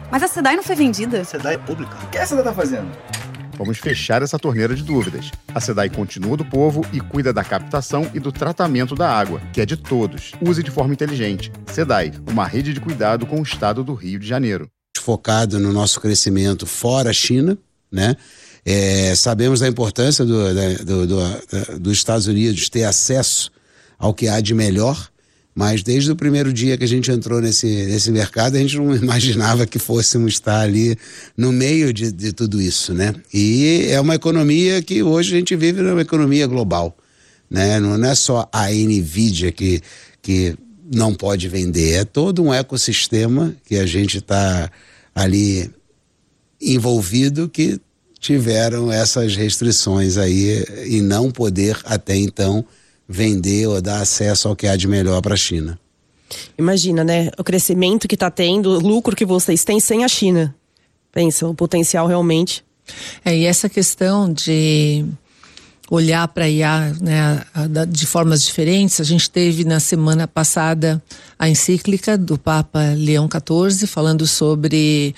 Mas a SEDAI não foi vendida? A SEDAI é pública. O que a SEDAI tá fazendo? Vamos fechar essa torneira de dúvidas. A SEDAI continua do povo e cuida da captação e do tratamento da água, que é de todos. Use de forma inteligente. SEDAI, uma rede de cuidado com o estado do Rio de Janeiro. Focado no nosso crescimento fora a China, né? Sabemos da importância dos Estados Unidos ter acesso ao que há de melhor, mas desde o primeiro dia que a gente entrou nesse mercado, a gente não imaginava que fôssemos estar ali no meio de tudo isso, né? E é uma economia que hoje a gente vive numa economia global, né? Não é só a NVIDIA que não pode vender, é todo um ecossistema que a gente está ali envolvido, que tiveram essas restrições aí e não poder até então vender ou dar acesso ao que há de melhor para a China. Imagina, né? O crescimento que está tendo, o lucro que vocês têm sem a China. Pensa, o potencial realmente. E essa questão de olhar para a IA, né, de formas diferentes. A gente teve na semana passada a encíclica do Papa Leão XIV falando sobre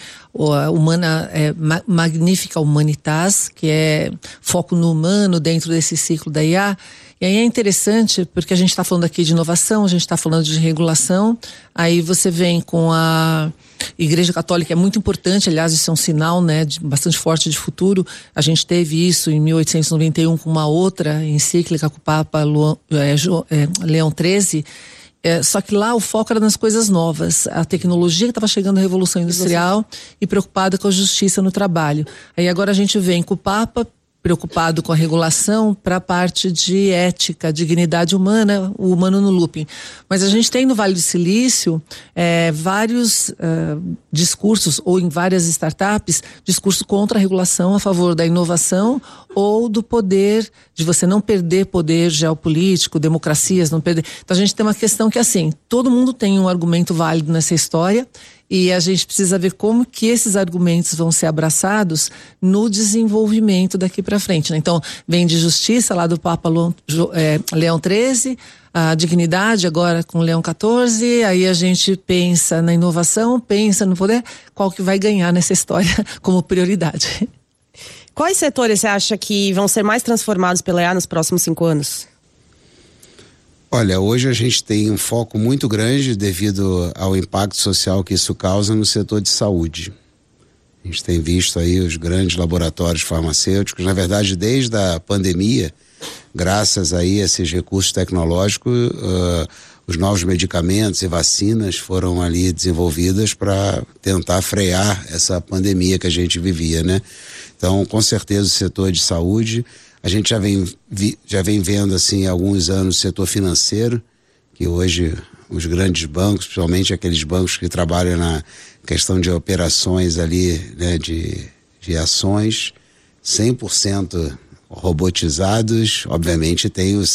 Magnifica Humanitas, que é foco no humano dentro desse ciclo da IA. E aí é interessante porque a gente está falando aqui de inovação, a gente está falando de regulação, aí você vem com a Igreja Católica, é muito importante, aliás, isso é um sinal, né, bastante forte de futuro. A gente teve isso em 1891 com uma outra encíclica com o Papa Leão XIII, só que lá o foco era nas coisas novas, a tecnologia que estava chegando, a Revolução Industrial, e preocupada com a justiça no trabalho. Aí agora a gente vem com o Papa preocupado com a regulação para a parte de ética, dignidade humana, o humano no looping. Mas a gente tem no Vale do Silício vários discursos, ou em várias startups, discurso contra a regulação, a favor da inovação ou do poder, de você não perder poder geopolítico, democracias, não perder. Então a gente tem uma questão que, assim, todo mundo tem um argumento válido nessa história, e a gente precisa ver como que esses argumentos vão ser abraçados no desenvolvimento daqui para frente, né? Então, vem de justiça lá do Papa Leão XIII, a dignidade agora com Leão XIV, aí a gente pensa na inovação, pensa no poder, qual que vai ganhar nessa história como prioridade. Quais setores você acha que vão ser mais transformados pela IA nos próximos 5 anos? Olha, hoje a gente tem um foco muito grande devido ao impacto social que isso causa no setor de saúde. A gente tem visto aí os grandes laboratórios farmacêuticos, na verdade desde a pandemia, graças aí a esses recursos tecnológicos, os novos medicamentos e vacinas foram ali desenvolvidas para tentar frear essa pandemia que a gente vivia, né? Então, com certeza o setor de saúde, a gente já vem vendo assim há alguns anos o setor financeiro, que hoje os grandes bancos, principalmente aqueles bancos que trabalham na questão de operações ali, né, de ações, 100% robotizados, obviamente tem os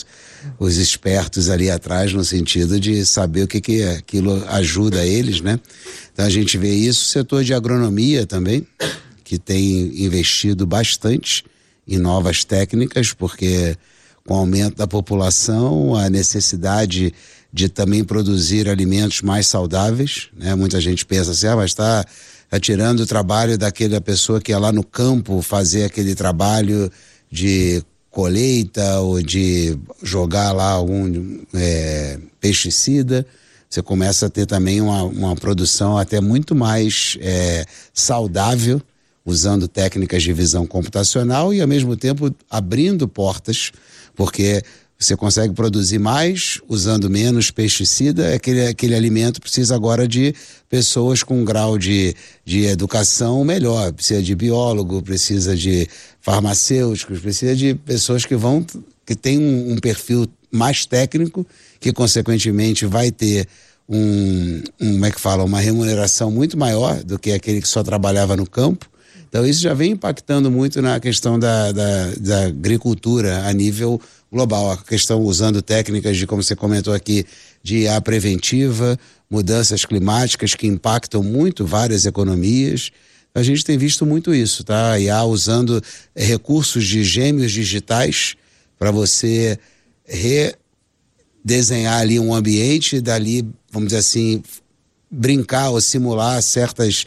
espertos ali atrás no sentido de saber o que aquilo ajuda eles, né? Então a gente vê isso, o setor de agronomia também, que tem investido bastante em novas técnicas, porque com o aumento da população, a necessidade de também produzir alimentos mais saudáveis, né? Muita gente pensa assim, mas está tirando o trabalho daquela pessoa que ia lá no campo fazer aquele trabalho de colheita ou de jogar lá algum pesticida. Você começa a ter também uma produção até muito mais saudável, usando técnicas de visão computacional e ao mesmo tempo abrindo portas, porque você consegue produzir mais usando menos pesticida. Aquele alimento precisa agora de pessoas com um grau de educação melhor, precisa de biólogo, precisa de farmacêuticos, precisa de pessoas que têm um perfil mais técnico, que consequentemente vai ter uma remuneração muito maior do que aquele que só trabalhava no campo. Então isso já vem impactando muito na questão da agricultura a nível global, a questão usando técnicas de, como você comentou aqui, de IA preventiva, mudanças climáticas que impactam muito várias economias. A gente tem visto muito isso, tá? A IA usando recursos de gêmeos digitais para você redesenhar ali um ambiente, dali, vamos dizer assim, brincar ou simular certas